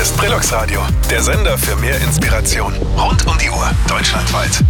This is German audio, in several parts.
Ist Brillux Radio, der Sender für mehr Inspiration. Rund um die Uhr, deutschlandweit.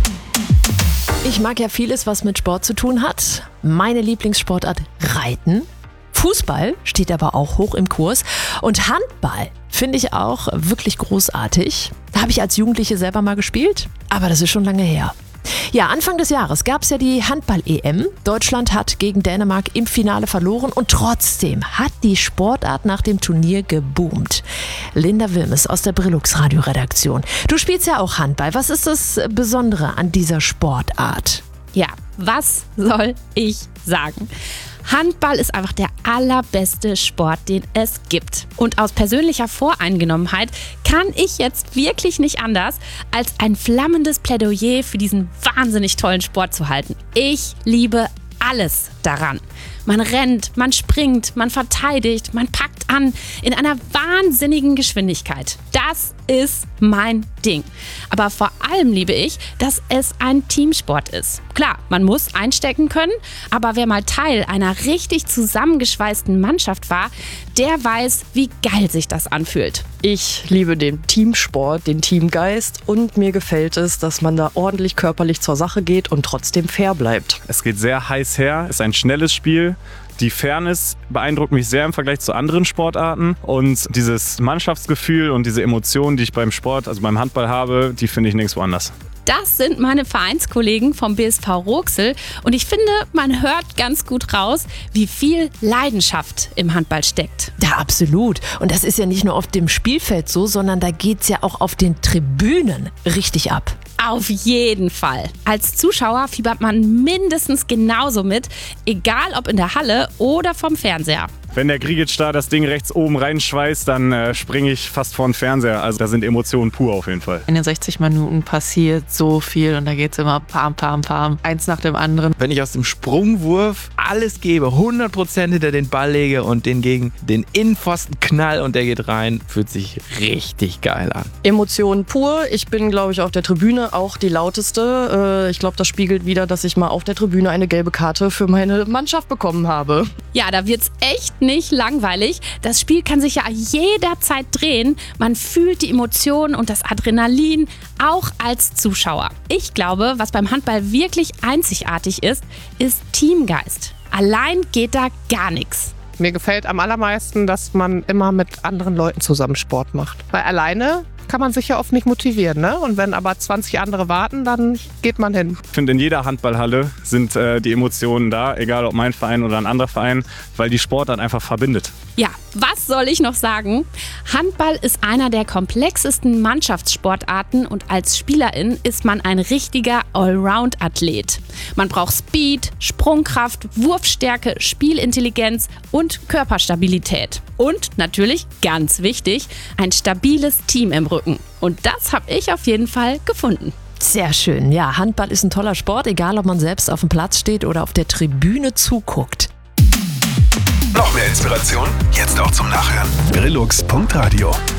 Ich mag ja vieles, was mit Sport zu tun hat. Meine Lieblingssportart Reiten. Fußball steht aber auch hoch im Kurs. Und Handball finde ich auch wirklich großartig. Da habe ich als Jugendliche selber mal gespielt, aber das ist schon lange her. Ja, Anfang des Jahres gab es ja die Handball-EM. Deutschland hat gegen Dänemark im Finale verloren und trotzdem hat die Sportart nach dem Turnier geboomt. Linda Wilmes aus der Brillux Radio-Redaktion. Du spielst ja auch Handball. Was ist das Besondere an dieser Sportart? Ja, was soll ich sagen? Handball ist einfach der allerbeste Sport, den es gibt. Und aus persönlicher Voreingenommenheit kann ich jetzt wirklich nicht anders, als ein flammendes Plädoyer für diesen wahnsinnig tollen Sport zu halten. Ich liebe alles daran. Man rennt, man springt, man verteidigt, man packt an in einer wahnsinnigen Geschwindigkeit. Das ist mein Ding. Aber vor allem liebe ich, dass es ein Teamsport ist. Klar, man muss einstecken können, aber wer mal Teil einer richtig zusammengeschweißten Mannschaft war, der weiß, wie geil sich das anfühlt. Ich liebe den Teamsport, den Teamgeist und mir gefällt es, dass man da ordentlich körperlich zur Sache geht und trotzdem fair bleibt. Es geht sehr heiß her, ist ein schnelles Spiel. Die Fairness beeindruckt mich sehr im Vergleich zu anderen Sportarten und dieses Mannschaftsgefühl und diese Emotionen, die ich beim Sport, also beim Handball habe, die finde ich nirgendwo anders. Das sind meine Vereinskollegen vom BSV Roxel und ich finde, man hört ganz gut raus, wie viel Leidenschaft im Handball steckt. Ja, absolut. Und das ist ja nicht nur auf dem Spielfeld so, sondern da geht's ja auch auf den Tribünen richtig ab. Auf jeden Fall. Als Zuschauer fiebert man mindestens genauso mit, egal ob in der Halle oder vom Fernseher. Wenn der Grigic da das Ding rechts oben reinschweißt, dann springe ich fast vor den Fernseher. Also da sind Emotionen pur auf jeden Fall. In den 60 Minuten passiert so viel und da geht es immer pam, pam, pam, eins nach dem anderen. Wenn ich aus dem Sprungwurf alles gebe, 100% hinter den Ball lege und den gegen den Innenpfosten knall und der geht rein, fühlt sich richtig geil an. Emotionen pur. Ich bin, glaube ich, auf der Tribüne auch die lauteste. Ich glaube, das spiegelt wieder, dass ich mal auf der Tribüne eine gelbe Karte für meine Mannschaft bekommen habe. Ja, da wird's echt nicht langweilig. Das Spiel kann sich ja jederzeit drehen. Man fühlt die Emotionen und das Adrenalin auch als Zuschauer. Ich glaube, was beim Handball wirklich einzigartig ist, ist Teamgeist. Allein geht da gar nichts. Mir gefällt am allermeisten, dass man immer mit anderen Leuten zusammen Sport macht. Weil alleine kann man sich ja oft nicht motivieren, ne? Und wenn aber 20 andere warten, dann geht man hin. Ich finde, in jeder Handballhalle sind die Emotionen da, egal ob mein Verein oder ein anderer Verein, weil die Sportart einfach verbindet. Ja, was soll ich noch sagen? Handball ist einer der komplexesten Mannschaftssportarten und als Spielerin ist man ein richtiger Allround-Athlet. Man braucht Speed, Sprungkraft, Wurfstärke, Spielintelligenz und Körperstabilität. Und natürlich, ganz wichtig, ein stabiles Team im Rücken. Und das habe ich auf jeden Fall gefunden. Sehr schön. Ja, Handball ist ein toller Sport, egal ob man selbst auf dem Platz steht oder auf der Tribüne zuguckt. Noch mehr Inspiration? Jetzt auch zum Nachhören. Brillux.radio